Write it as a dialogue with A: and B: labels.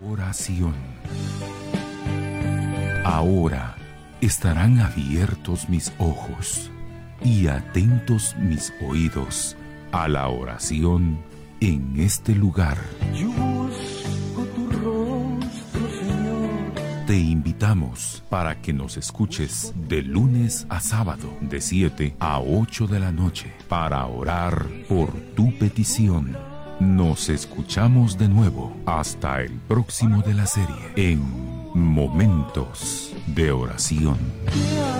A: Oración. Ahora estarán abiertos mis ojos y atentos mis oídos a la oración en este lugar.
B: Yo busco tu rostro, Señor.
A: Te invitamos para que nos escuches de lunes a sábado, de 7 a 8 de la noche, para orar por tu petición. Nos escuchamos de nuevo hasta el próximo de la serie en Momentos de Oración.